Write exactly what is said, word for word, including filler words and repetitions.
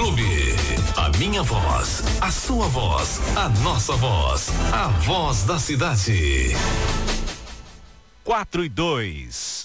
Clube. A minha voz, a sua voz, a nossa voz, a voz da cidade. Quatro e dois.